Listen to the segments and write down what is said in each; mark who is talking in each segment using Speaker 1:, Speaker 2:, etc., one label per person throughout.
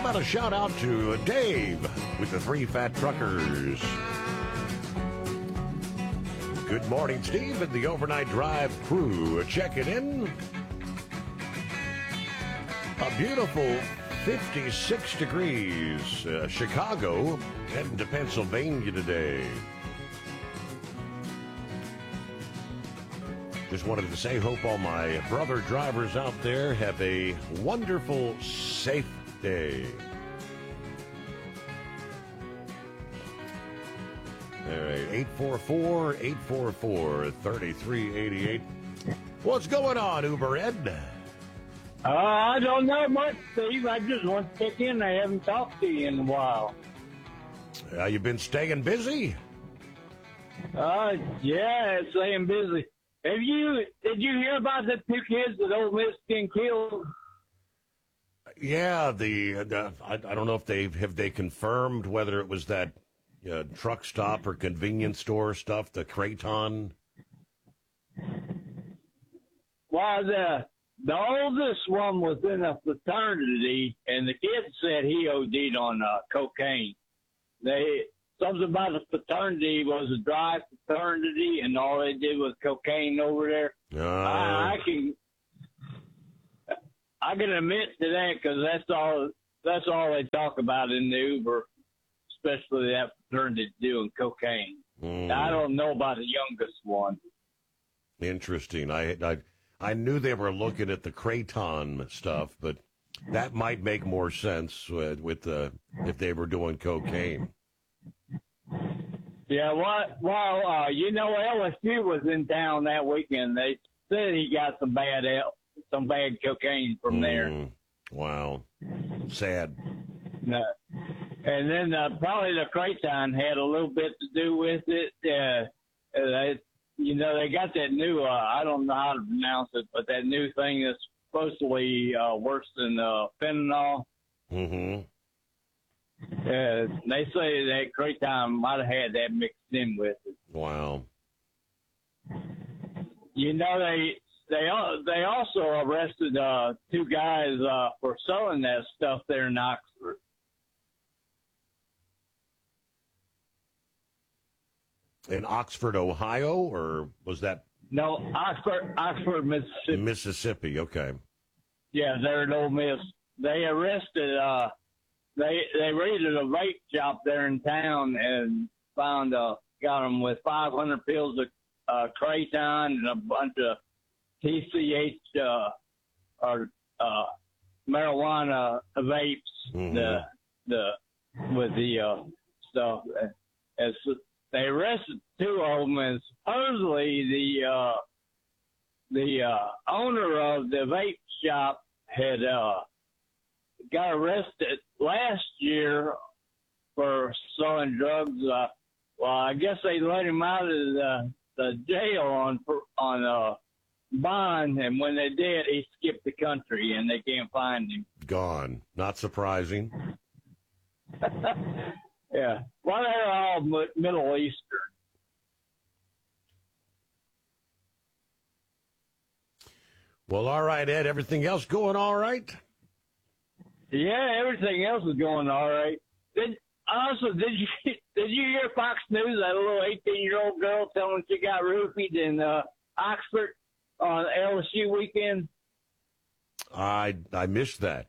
Speaker 1: about a shout out to Dave with the Three Fat Truckers? Good morning, Steve, and the Overnight Drive crew checking in. A beautiful 56 degrees, Chicago, heading to Pennsylvania today. Just wanted to say, hope all my brother drivers out there have a wonderful, safe day. All right, 844-844-3388. What's going on, Uber Ed?
Speaker 2: I don't know much, Steve. I just want to check in. I haven't talked to you in a while.
Speaker 1: You been staying busy?
Speaker 2: Yeah, staying busy. Did you hear about the two kids that Ole Miss getting killed?
Speaker 1: Yeah, I don't know if they confirmed whether it was that truck stop or convenience store stuff, the Kraton.
Speaker 2: Well, the oldest one was in a fraternity, and the kid said he OD'd on cocaine. Something about the fraternity was a dry fraternity, and all they did was cocaine over there. I can admit to that because that's all they talk about in the Uber, especially that fraternity doing cocaine. I don't know about the youngest one.
Speaker 1: Interesting. I knew they were looking at the Kraton stuff, but that might make more sense with if they were doing cocaine.
Speaker 2: Yeah, well, LSU was in town that weekend. They said he got some bad cocaine from there.
Speaker 1: Wow, sad.
Speaker 2: No. And then probably the Kraton had a little bit to do with it. They got that new, I don't know how to pronounce it, but that new thing that's supposedly worse than fentanyl.
Speaker 1: Mm-hmm.
Speaker 2: They say that Kraton might have had that mixed in with it.
Speaker 1: Wow.
Speaker 2: They also arrested two guys for selling that stuff there in Oxford.
Speaker 1: In Oxford, Ohio, or was that?
Speaker 2: No, Oxford, Mississippi.
Speaker 1: Mississippi, okay.
Speaker 2: Yeah, they're at Ole Miss. They arrested, they raided a vape shop there in town and got them with 500 pills of Kraton and a bunch of TCH, marijuana vapes, with the stuff. They arrested two of them, and supposedly the owner of the vape shop had got arrested last year for selling drugs. Well, I guess they let him out of the jail on bond, and when they did, he skipped the country, and they can't find him.
Speaker 1: Gone. Not surprising.
Speaker 2: Yeah. Well, they're all Middle Eastern.
Speaker 1: Well, all right, Ed. Everything else going all right?
Speaker 2: Yeah, everything else is going all right. Did you hear Fox News, that little 18-year-old girl telling she got roofied in Oxford on LSU weekend?
Speaker 1: I missed that.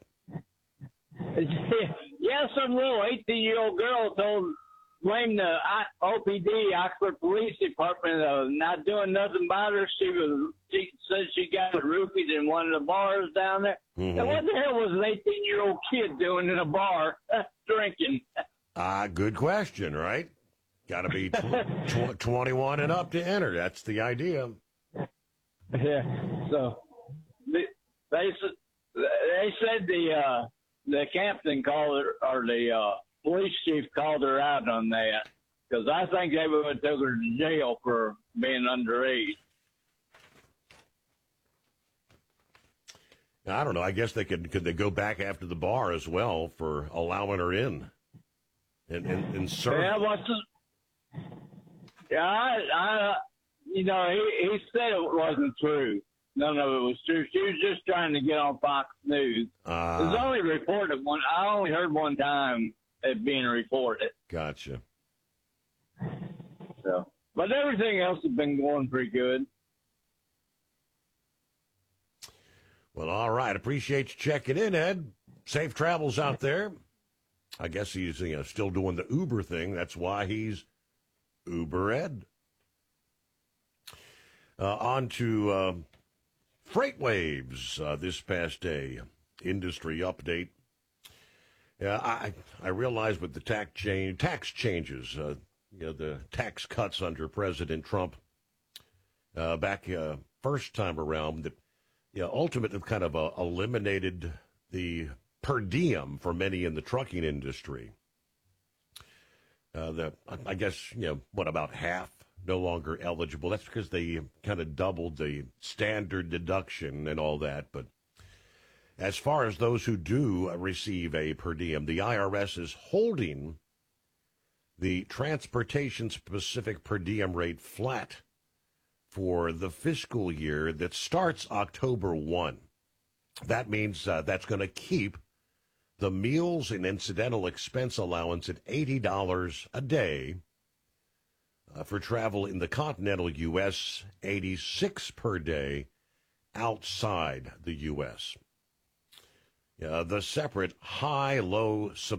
Speaker 2: Yeah, some little 18-year-old girl blamed the OPD, Oxford Police Department, of not doing nothing about her. She said she got roofied in one of the bars down there.
Speaker 1: Mm-hmm.
Speaker 2: And what the hell was an 18-year-old kid doing in a bar drinking?
Speaker 1: Good question, right? Got to be 21 and up to enter. That's the idea.
Speaker 2: Yeah. So they said the captain called her, or the police chief called her out on that, because I think they would have took her to jail for being underage.
Speaker 1: I don't know. I guess could they go back after the bar as well for allowing her in and serve?
Speaker 2: Yeah, he said it wasn't true. None of it was true. She was just trying to get on Fox News. There's only reported one. I only heard one time it being reported.
Speaker 1: Gotcha.
Speaker 2: So, but everything else has been going pretty good.
Speaker 1: Well, all right. Appreciate you checking in, Ed. Safe travels out there. I guess he's still doing the Uber thing. That's why he's Uber Ed. On to freight waves this past day. Industry update. I realize with the tax changes, the tax cuts under President Trump back first time around, that ultimately kind of eliminated the per diem for many in the trucking industry. I guess, about half no longer eligible. That's because they kind of doubled the standard deduction and all that. But as far as those who do receive a per diem, the IRS is holding the transportation-specific per diem rate flat for the fiscal year that starts October 1. That means that's going to keep the meals and incidental expense allowance at $80 a day for travel in the continental U.S., $86 per day outside the U.S. The separate high-low